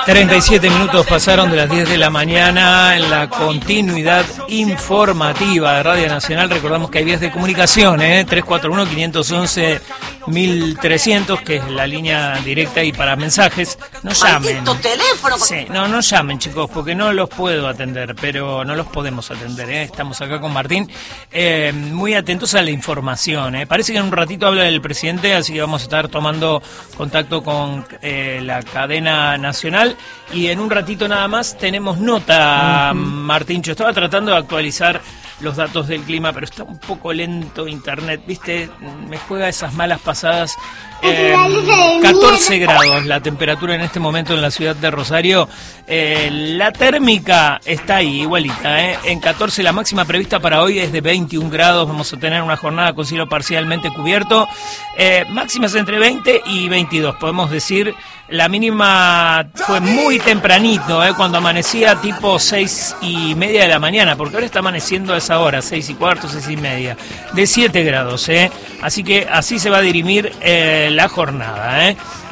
37 minutos pasaron de las 10 de la mañana en la continuidad informativa de Radio Nacional. Recordamos que hay vías de comunicación, 341-511-1300, que es la línea directa, y para mensajes, no llamen. Teléfono. Sí, no llamen, chicos, porque no los puedo atender, pero no los podemos atender, Estamos acá con Martín, muy atentos a la información, Parece que en un ratito habla el presidente, así que vamos a estar tomando contacto con la cadena nacional. Y en un ratito nada más tenemos nota, Martín. Yo estaba tratando de actualizar los datos del clima, pero está un poco lento internet, ¿viste? Me juega esas malas pasadas. 14 grados la temperatura en este momento en la ciudad de Rosario. La térmica está ahí, igualita, En 14, la máxima prevista para hoy es de 21 grados. Vamos a tener una jornada con cielo parcialmente cubierto. Máximas entre 20 y 22, podemos decir. La mínima fue muy tempranito, cuando amanecía tipo 6:30 de la mañana, porque ahora está amaneciendo a esa hora, 6:15, 6:30, de 7 grados, Así que así se va a dirimir la jornada,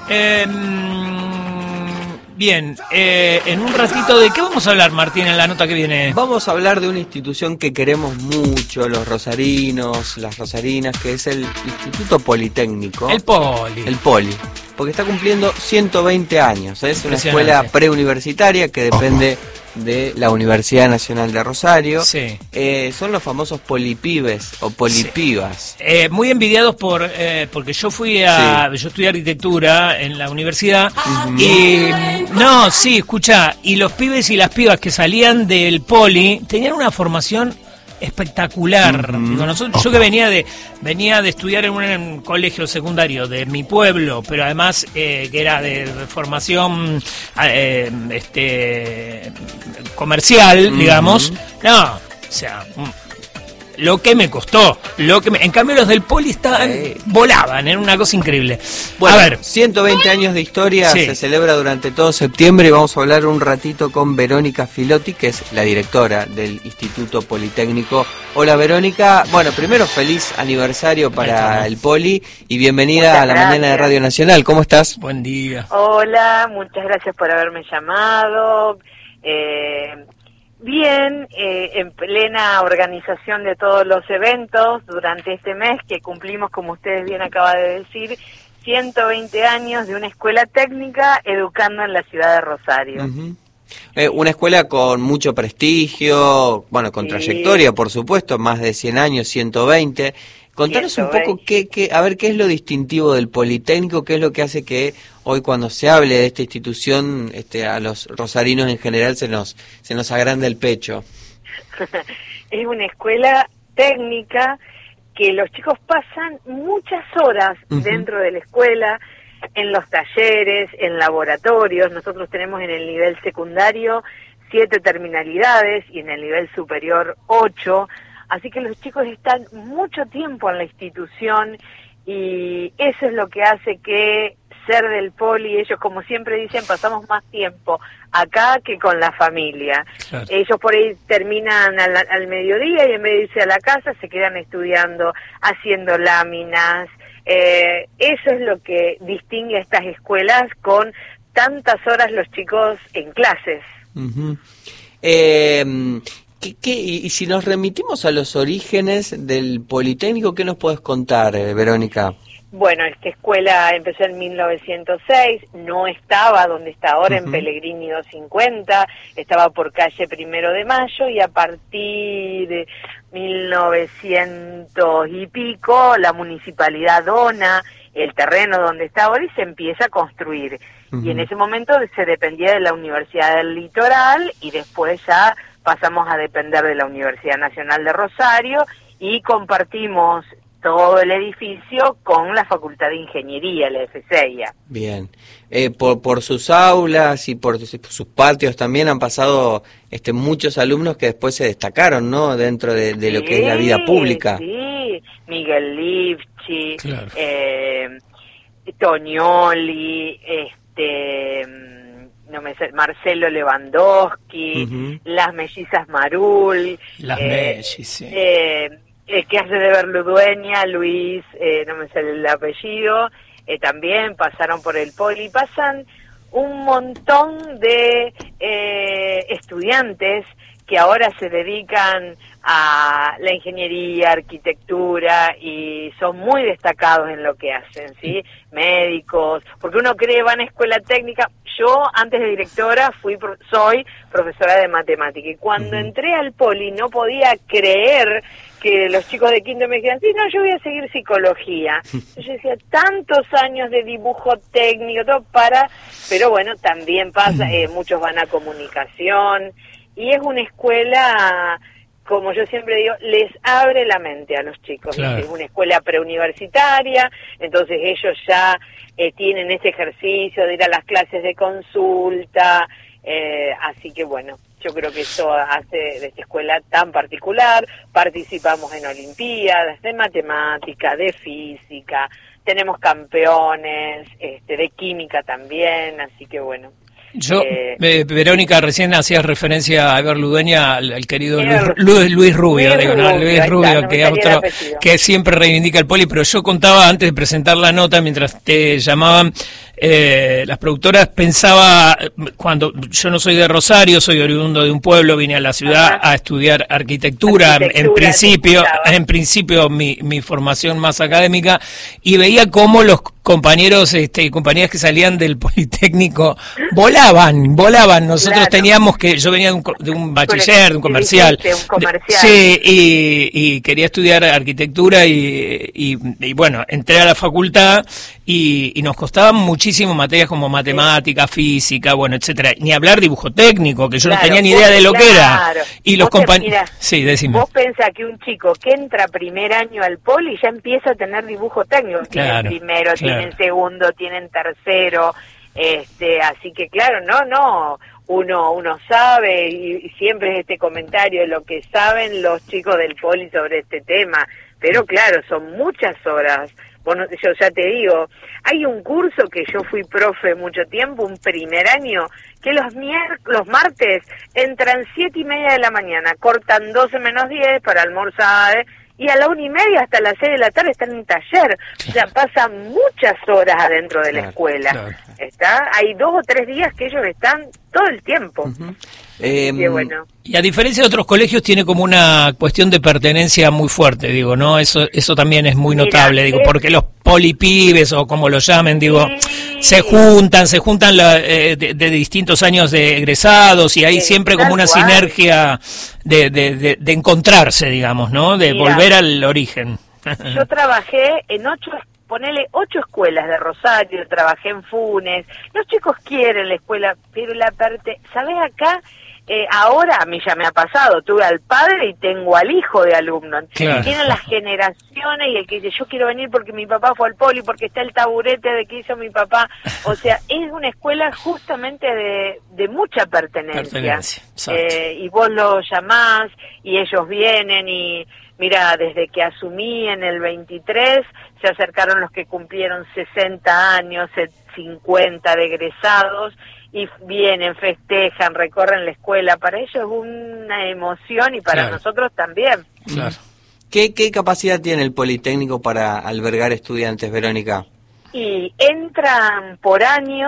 Bien, en un ratito, ¿de qué vamos a hablar, Martín, en la nota que viene? Vamos a hablar de una institución que queremos mucho, los rosarinos, las rosarinas, que es el Instituto Politécnico. El Poli. Porque está cumpliendo 120 años. Es una escuela preuniversitaria que depende de la Universidad Nacional de Rosario. Sí. Son los famosos polipibes o polipibas. Sí. Muy envidiados porque yo yo estudié arquitectura en la universidad. Y escuchá, y los pibes y las pibas que salían del Poli tenían una formación espectacular. Digo, yo que venía de estudiar en un colegio secundario de mi pueblo, pero además que era de formación comercial, digamos. No, o sea, lo que me costó, en cambio los del Poli volaban, era una cosa increíble. Bueno, a ver, 120 años de historia, se celebra durante todo septiembre, y vamos a hablar un ratito con Verónica Filotti, que es la directora del Instituto Politécnico. Hola, Verónica. Bueno, primero, feliz aniversario para el Poli y bienvenida a la mañana de Radio Nacional. ¿Cómo estás? Buen día. Hola, muchas gracias por haberme llamado. Bien, en plena organización de todos los eventos durante este mes que cumplimos, como ustedes bien acaban de decir, 120 años de una escuela técnica educando en la ciudad de Rosario. Una escuela con mucho prestigio, bueno, con trayectoria, por supuesto, más de 100 años, 120. Contanos un poco qué es lo distintivo del Politécnico, qué es lo que hace que hoy, cuando se hable de esta institución, a los rosarinos en general se nos agranda el pecho. Es una escuela técnica que los chicos pasan muchas horas dentro de la escuela, en los talleres, en laboratorios. Nosotros tenemos en el nivel secundario 7 terminalidades y en el nivel superior 8. Así que los chicos están mucho tiempo en la institución y eso es lo que hace que ser del Poli, ellos, como siempre dicen, pasamos más tiempo acá que con la familia. Claro. Ellos por ahí terminan al mediodía y en vez de irse a la casa se quedan estudiando, haciendo láminas. Eso es lo que distingue a estas escuelas con tantas horas los chicos en clases. Y si nos remitimos a los orígenes del Politécnico, ¿qué nos podés contar, Verónica? Bueno, esta escuela empezó en 1906, no estaba donde está ahora, en Pellegrini 250, estaba por calle 1 de Mayo, y a partir de 1900 y pico, la municipalidad dona el terreno donde está ahora y se empieza a construir. Y en ese momento se dependía de la Universidad del Litoral y después ya pasamos a depender de la Universidad Nacional de Rosario y compartimos todo el edificio con la Facultad de Ingeniería, la FCEIA. Bien. Por sus aulas y por sus patios también han pasado muchos alumnos que después se destacaron, ¿no?, dentro de lo que es la vida pública. Sí, Miguel Lifchi, claro. Tonioli, Marcelo Lewandowski, las mellizas Marul, que hace de Berludueña, Luis, no me sale el apellido, también pasaron por el Poli, pasan un montón de estudiantes que ahora se dedican a la ingeniería, arquitectura y son muy destacados en lo que hacen, ¿sí? Médicos, porque uno cree van a escuela técnica. Yo antes de directora soy profesora de matemática y cuando entré al Poli no podía creer que los chicos de quinto me dijeran, sí, no, yo voy a seguir psicología. Yo decía, tantos años de dibujo técnico, todo pero bueno, también pasa, muchos van a comunicación, y es una escuela, como yo siempre digo, les abre la mente a los chicos. Claro. Es una escuela preuniversitaria, entonces ellos ya tienen ese ejercicio de ir a las clases de consulta, así que bueno, yo creo que eso hace de esta escuela tan particular. Participamos en olimpiadas de matemática, de física, tenemos campeones, de química también, así que bueno. Verónica, recién hacías referencia a Eber Ludueña, al querido Luis Rubio, Luis Rubio, que es otro que siempre reivindica el Poli, pero yo contaba antes de presentar la nota, mientras te llamaban las productoras, pensaba, cuando yo no soy de Rosario, soy oriundo de un pueblo, vine a la ciudad a estudiar arquitectura, en principio mi formación más académica, y veía cómo los compañeros y compañeras que salían del Politécnico volaban. Nosotros teníamos yo venía de un bachiller, de un comercial. Sí, y quería estudiar arquitectura y bueno, entré a la facultad y nos costaban muchísimo materias como matemática, física, bueno, etcétera. Ni hablar dibujo técnico, que yo no tenía ni idea de lo que era. Y los compañeros... Sí, decime. Vos pensás que un chico que entra primer año al Poli ya empieza a tener dibujo técnico. Tienen primero, tienen segundo, tienen tercero, así que claro, uno sabe, y siempre es este comentario de lo que saben los chicos del Poli sobre este tema, pero claro, son muchas horas. Bueno, yo ya te digo, hay un curso que yo fui profe mucho tiempo, un primer año, que los martes entran 7:30 de la mañana, cortan 12 menos 10 para almorzar, y a la 1:30 hasta las 6 de la tarde están en taller. O sea, pasan muchas horas adentro de la escuela. Hay 2 o 3 días que ellos están todo el tiempo. Bueno. Y a diferencia de otros colegios tiene como una cuestión de pertenencia muy fuerte, digo, ¿no? Eso también es muy notable, digo, porque los polipibes o como lo llamen, digo, se juntan de distintos años de egresados y hay siempre como una sinergia de encontrarse, digamos, ¿no? De volver al origen. Yo trabajé en 8 escuelas de Rosario, trabajé en Funes. Los chicos quieren la escuela, pero la parte, ¿sabés acá? Ahora a mí ya me ha pasado, tuve al padre y tengo al hijo de alumno. Claro. Tienen las generaciones y el que dice, yo quiero venir porque mi papá fue al Poli, porque está el taburete de que hizo mi papá. O sea, es una escuela justamente de mucha pertenencia. Y vos lo llamás y ellos vienen y... Mira, desde que asumí en el 23, se acercaron los que cumplieron 60 años, 50 de egresados, y vienen, festejan, recorren la escuela. Para ellos es una emoción y para nosotros también. Claro. ¿Qué capacidad tiene el Politécnico para albergar estudiantes, Verónica? Y entran por año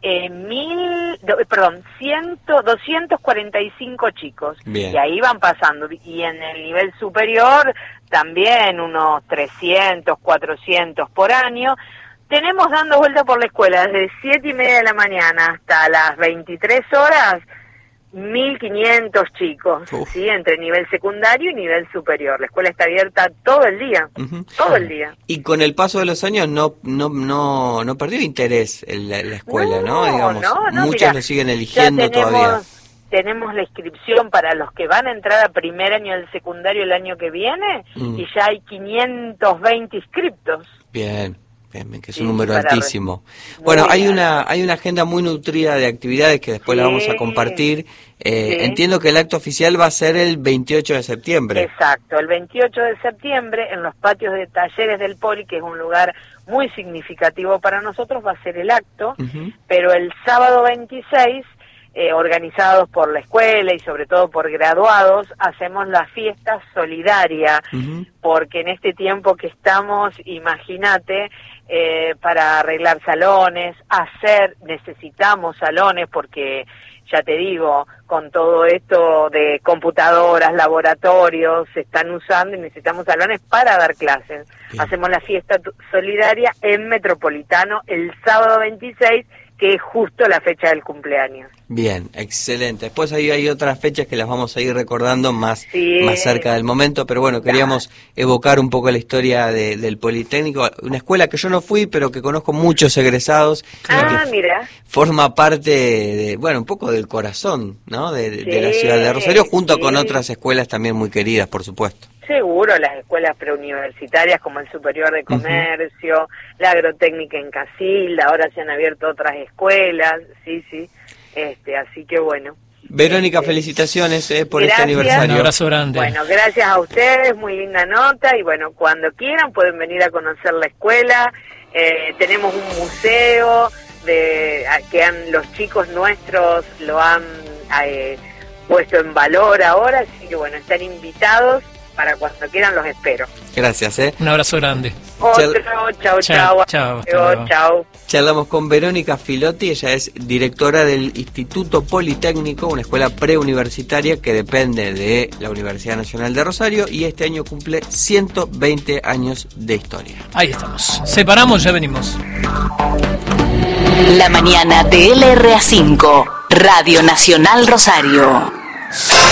245 chicos. Bien. Y ahí van pasando. Y en el nivel superior también unos 300, 400 por año. Tenemos dando vuelta por la escuela desde 7:30 de la mañana hasta las 23 horas, 1.500 chicos, ¿sí? Entre nivel secundario y nivel superior. La escuela está abierta todo el día, todo el día. Y con el paso de los años no perdió interés la escuela, ¿no? Digamos, muchos lo siguen eligiendo todavía. Tenemos la inscripción para los que van a entrar a primer año del secundario el año que viene, y ya hay 520 inscriptos. Bien. Que es un número altísimo. Bueno, hay una agenda muy nutrida de actividades que después la vamos a compartir. Entiendo que el acto oficial va a ser el 28 de septiembre. Exacto, el 28 de septiembre en los patios de talleres del Poli, que es un lugar muy significativo para nosotros, va a ser el acto, pero el sábado 26 organizados por la escuela y sobre todo por graduados, hacemos la fiesta solidaria, porque en este tiempo que estamos, imagínate, para arreglar salones, necesitamos salones porque, ya te digo, con todo esto de computadoras, laboratorios, se están usando y necesitamos salones para dar clases. Bien. Hacemos la fiesta solidaria en Metropolitano el sábado 26, que es justo la fecha del cumpleaños. Bien, excelente. Después ahí hay otras fechas que las vamos a ir recordando más cerca del momento, pero bueno, queríamos evocar un poco la historia del Politécnico, una escuela que yo no fui, pero que conozco muchos egresados. Mira. Forma parte de, bueno, un poco del corazón, ¿no? De la ciudad de Rosario, junto con otras escuelas también muy queridas, por supuesto. Seguro, las escuelas preuniversitarias como el Superior de Comercio, la Agrotécnica en Casilda, ahora se han abierto otras escuelas, sí, así que bueno. Verónica, felicitaciones por este aniversario. Un abrazo grande. Bueno, gracias a ustedes, muy linda nota, y bueno, cuando quieran pueden venir a conocer la escuela, tenemos un museo que los chicos nuestros lo han puesto en valor ahora, así que bueno, están invitados. Para cuando quieran los espero. Gracias, Un abrazo grande. Chao. Charlamos con Verónica Filotti, ella es directora del Instituto Politécnico, una escuela preuniversitaria que depende de la Universidad Nacional de Rosario y este año cumple 120 años de historia. Ahí estamos. Separamos, ya venimos. La mañana de LRA5, Radio Nacional Rosario.